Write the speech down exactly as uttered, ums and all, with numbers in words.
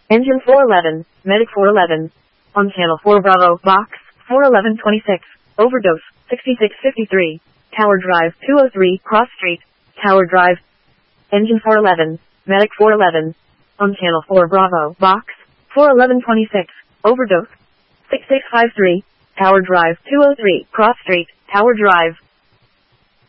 Engine four eleven, Medic four eleven. On channel four Bravo, box, four eleven twenty-six. Overdose, sixty-six fifty-three. Tower Drive, two oh three, Cross Street. Tower Drive. Engine four eleven, Medic four eleven. On channel four Bravo, box, four eleven twenty-six. Overdose, sixty-six fifty-three. Tower Drive, two oh three, Cross Street. Tower Drive.